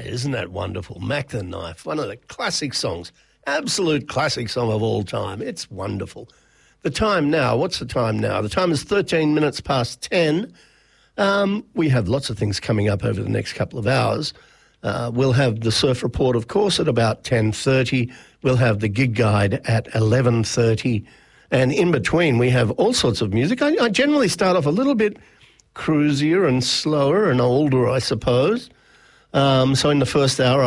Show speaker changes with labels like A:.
A: isn't that wonderful? Mac the Knife, one of the classic songs, absolute classic song of all time. It's wonderful. The time now, what's the time now? The time is 13 minutes past 10. We have lots of things coming up over the next couple of hours. We'll have the Surf Report, of course, at about 10:30. We'll have the Gig Guide at 11:30. And in between, we have all sorts of music. I generally start off a little bit cruisier and slower and older, I suppose. So in the first hour,